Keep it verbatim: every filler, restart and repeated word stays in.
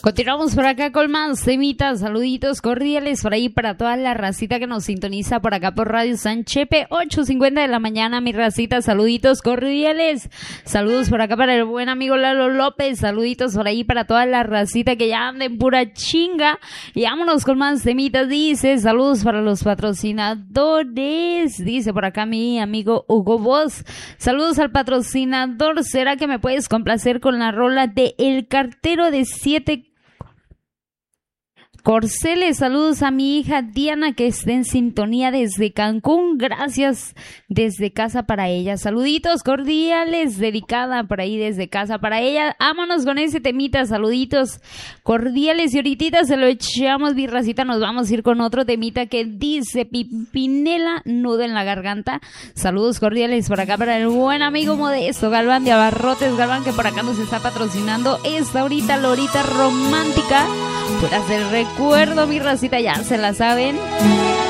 Continuamos por acá con más temitas, saluditos cordiales por ahí para toda la racita que nos sintoniza por acá por Radio San Chepe, ocho cincuenta de la mañana, mi racita, saluditos cordiales, saludos por acá para el buen amigo Lalo López, saluditos por ahí para toda la racita que ya anda en pura chinga, y vámonos con más temitas, dice, saludos para los patrocinadores, dice por acá mi amigo Hugo Boss, saludos al patrocinador, ¿será que me puedes complacer con la rola de El Cartero de Siete Corceles? Saludos a mi hija Diana que está en sintonía desde Cancún, gracias desde casa para ella, saluditos cordiales, dedicada por ahí desde casa para ella, vámonos con ese temita, saluditos cordiales y ahorita se lo echamos birracita, nos vamos a ir con otro temita que dice Pipinela, nudo en la garganta, saludos cordiales por acá para el buen amigo Modesto Galván de Abarrotes Galván que por acá nos está patrocinando esta ahorita lorita romántica, por hacer recuerdo, mi racita, ya se la saben.